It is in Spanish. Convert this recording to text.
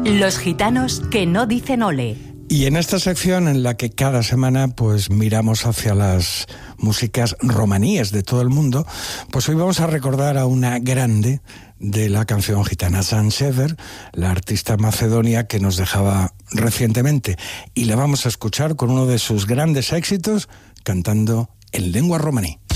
Los gitanos que no dicen ole. Y en esta sección en la que cada semana pues miramos hacia las músicas romaníes de todo el mundo, pues hoy vamos a recordar a una grande de la canción gitana, Zan Sever, la artista macedonia que nos dejaba recientemente, y la vamos a escuchar con uno de sus grandes éxitos cantando en lengua romaní.